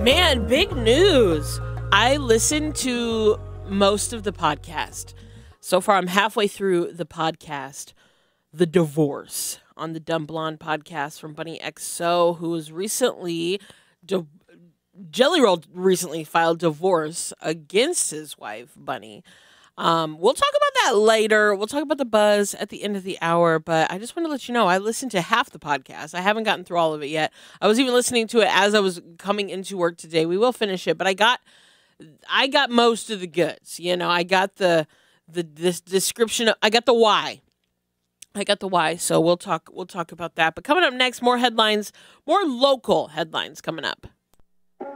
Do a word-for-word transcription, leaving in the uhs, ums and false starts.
Man, big news. I listened to most of the podcast. So far, I'm halfway through the podcast, The Divorce, on the Dumb Blonde podcast from Bunny X O, who was recently, di- Jelly Roll recently filed divorce against his wife, Bunny. Um, we'll talk about that later. We'll talk about the buzz at the end of the hour, but I just want to let you know I listened to half the podcast. I haven't gotten through all of it yet. I was even listening to it as I was coming into work today. We will finish it, but I got I got most of the goods. You know, I got the the this description of, I got the why. I got the why, so we'll talk we'll talk about that. But coming up next, more headlines, more local headlines coming up.